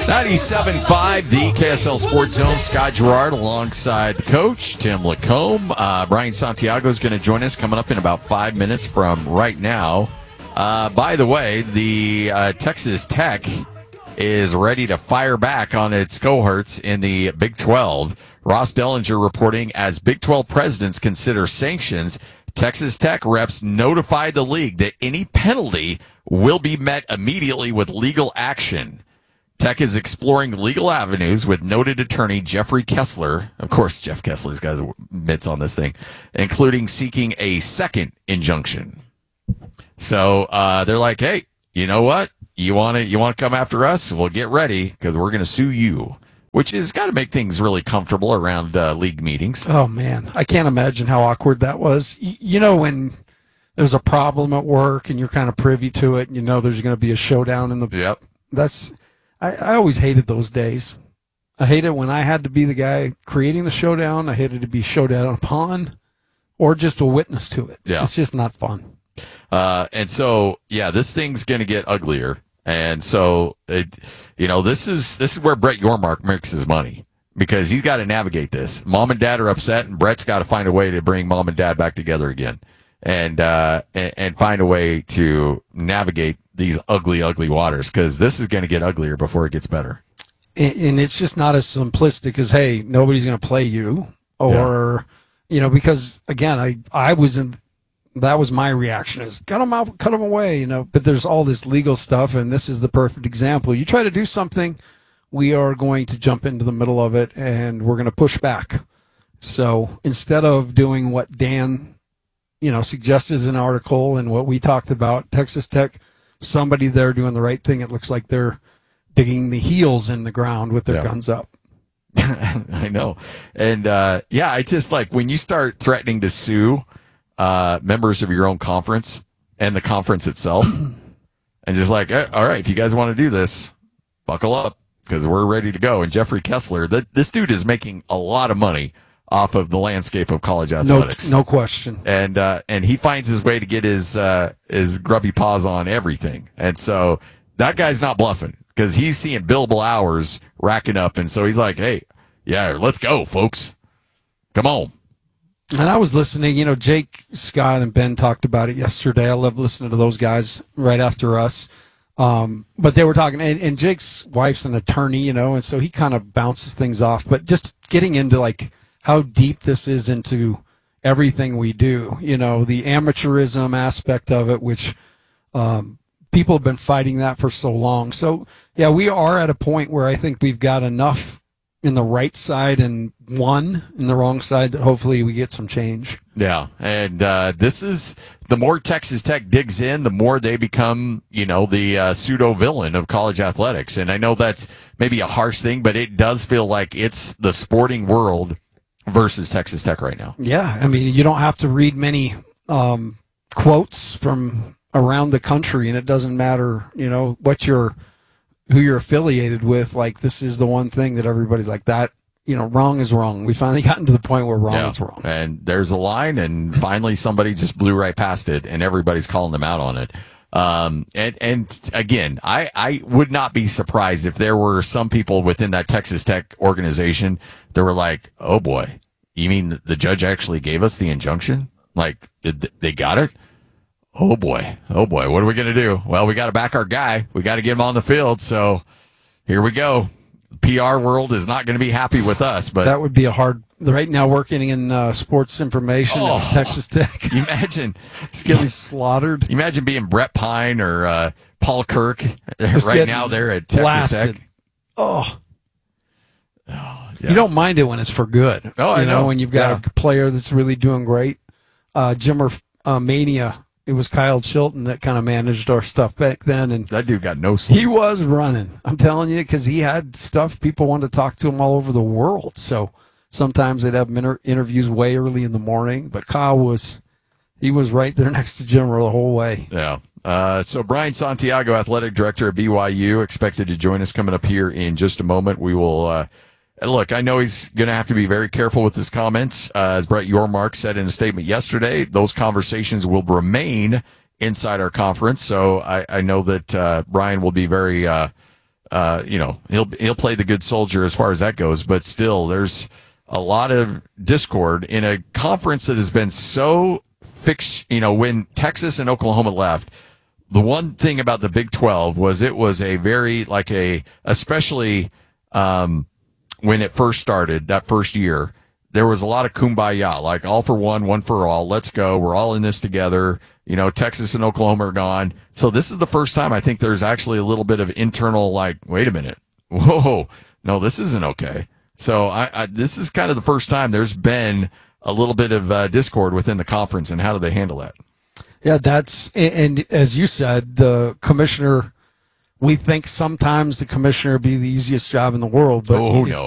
97.5, the KSL Sports Zone. Scott Gerard alongside the coach, Tim Lacombe. Brian Santiago is going to join us coming up in about 5 minutes from right now. By the way, the Texas Tech is ready to fire back on its cohorts in the Big 12. Ross Dellinger reporting, as Big 12 presidents consider sanctions, Texas Tech reps notified the league that any penalty will be met immediately with legal action. Tech is exploring legal avenues with noted attorney Jeffrey Kessler. Of course, Jeff Kessler's got his mitts on this thing, including seeking a second injunction. So they're like, hey, you know what? You want to come after us? Well, get ready, because we're going to sue you, which has got to make things really comfortable around league meetings. Oh, man. I can't imagine how awkward that was. You know, when there's a problem at work and you're kind of privy to it and you know there's going to be a showdown in the... Yep. I always hated those days. I hated when I had to be the guy creating the showdown. I hated to be showdown upon or just a witness to it. Yeah. It's just not fun. And so, yeah, this thing's going to get uglier. And so, this is where Brett Yormark makes his money, because he's got to navigate this. Mom and dad are upset, and Brett's got to find a way to bring mom and dad back together again, and find a way to navigate these ugly, ugly waters, because this is going to get uglier before it gets better. And it's just not as simplistic as, hey, nobody's going to play you, or, because, again, I was in... That was my reaction, is cut them out, cut them away, But there's all this legal stuff, and this is the perfect example. You try to do something, we are going to jump into the middle of it, and we're going to push back. So instead of doing what Dan, suggested in an article and what we talked about, Texas Tech, somebody there doing the right thing, it looks like they're digging the heels in the ground with their guns up. I know. And, I just like when you start threatening to sue members of your own conference and the conference itself, and just like, all right, if you guys want to do this, buckle up, because we're ready to go. And Jeffrey Kessler, this dude is making a lot of money off of the landscape of college athletics. No question. And he finds his way to get his grubby paws on everything. And so that guy's not bluffing, because he's seeing billable hours racking up. And so he's like, hey, yeah, let's go, folks. Come on. And I was listening, Jake, Scott, and Ben talked about it yesterday. I love listening to those guys right after us. But they were talking, and Jake's wife's an attorney, and so he kind of bounces things off. But just getting into, like, how deep this is into everything we do, the amateurism aspect of it, which people have been fighting that for so long. So, yeah, we are at a point where I think we've got enough in the right side and one in the wrong side that hopefully we get some change. Yeah, and this is, the more Texas Tech digs in, the more they become, the pseudo-villain of college athletics. And I know that's maybe a harsh thing, but it does feel like it's the sporting world versus Texas Tech right now. Yeah, I mean, you don't have to read many quotes from around the country, and it doesn't matter, who you're affiliated with. Like, this is the one thing that everybody's like, that, wrong is wrong. We finally gotten to the point where wrong is wrong. And there's a line, and finally somebody just blew right past it, and everybody's calling them out on it. And again, I would not be surprised if there were some people within that Texas Tech organization that were like, oh boy, you mean the judge actually gave us the injunction? Like, they got it? Oh boy, what are we going to do? Well, we got to back our guy. We got to get him on the field. So here we go. PR world is not going to be happy with us, but that would be a hard, right now working in sports information at Texas Tech. You imagine just getting slaughtered. You imagine being Brett Pine or Paul Kirk right now there at Texas blasted. Tech. Yeah. You don't mind it when it's for good. I know. When you've got a player that's really doing great. Jimmer Mania. It was Kyle Chilton that kind of managed our stuff back then, and that dude got no sleep. He was running. I'm telling you, because he had stuff. People wanted to talk to him all over the world. So sometimes they'd have interviews way early in the morning. But Kyle was right there next to Jimmer the whole way. Yeah. So Brian Santiago, athletic director at BYU, expected to join us coming up here in just a moment. We will. Look, I know he's going to have to be very careful with his comments. As Brett Yormark said in a statement yesterday, those conversations will remain inside our conference. So I know that Brian will be very he'll play the good soldier as far as that goes, but still there's a lot of discord in a conference that has been so fixed. When Texas and Oklahoma left, the one thing about the Big 12 was it was a very especially when it first started that first year, there was a lot of kumbaya, like all for one for all. Let's go. We're all in this together. Texas and Oklahoma are gone. So this is the first time I think there's actually a little bit of internal, wait a minute. Whoa, no, this isn't okay. So this is kind of the first time there's been a little bit of discord within the conference, and how do they handle that? Yeah, and as you said, the commissioner, we think sometimes the commissioner would be the easiest job in the world, but